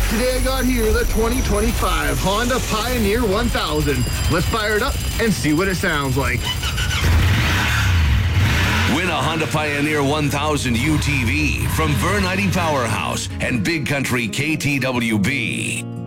Today I got here the 2025 Honda Pioneer 1000. Let's fire it up and see what it sounds like. Win a Honda Pioneer 1000 UTV from Vern Powerhouse and Big Country KTWB.